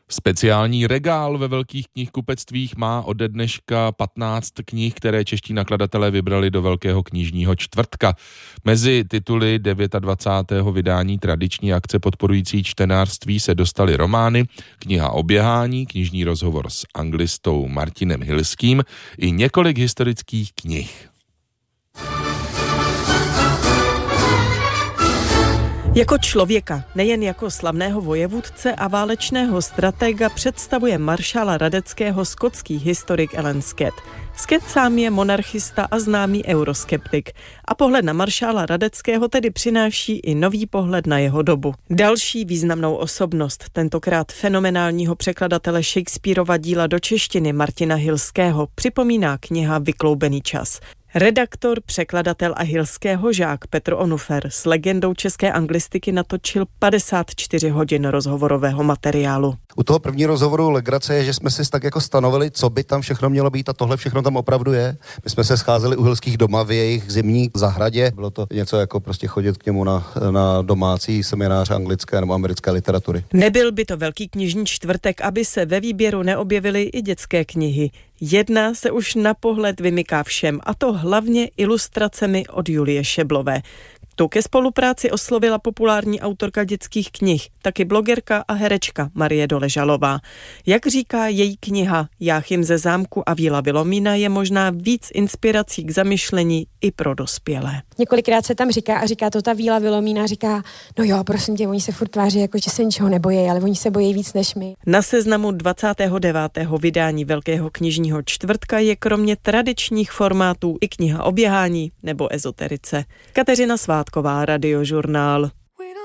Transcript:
Speciální regál ve velkých knihkupectvích má ode dneška 15 knih, které čeští nakladatelé vybrali do Velkého knižního čtvrtka. Mezi tituly 29. vydání tradiční akce podporující čtenářství se dostaly romány, kniha o běhání, knižní rozhovor s anglistou Martinem Hilským i několik historických knih. Jako člověka, nejen jako slavného vojevůdce a válečného stratega, představuje maršála Radeckého skotský historik Alan Scott. Scott sám je monarchista a známý euroskeptik. A pohled na maršála Radeckého tedy přináší i nový pohled na jeho dobu. Další významnou osobnost, tentokrát fenomenálního překladatele Shakespearova díla do češtiny Martina Hilského, připomíná kniha Vykloubený čas. Redaktor, překladatel a Hilského žák Petr Onufer s legendou české anglistiky natočil 54 hodin rozhovorového materiálu. U toho první rozhovoru legrace je, že jsme si tak jako stanovili, co by tam všechno mělo být a tohle všechno tam opravdu je. My jsme se scházeli u Hilských doma v jejich zimní zahradě. Bylo to něco jako prostě chodit k němu na domácí seminář anglické nebo americké literatury. Nebyl by to Velký knižní čtvrtek, aby se ve výběru neobjevily i dětské knihy. Jedna se už na pohled vymyká všem, a to hlavně ilustracemi od Julie Šeblové. Tu ke spolupráci oslovila populární autorka dětských knih, taky blogerka a herečka Marie Doležalová. Jak říká její kniha Jáchym ze zámku a Víla Vilomína, je možná víc inspirací k zamyšlení i pro dospělé. Několikrát se tam říká to ta Víla Vilomína, říká, no jo, prosím tě, oni se furt tváří, jako že se ničeho nebojí, ale oni se bojí víc než my. Na seznamu 29. vydání Velkého knižního čtvrtka je kromě tradičních formátů i kniha o běhání nebo ezoterice. Kateřina Svátková, Radiožurnál.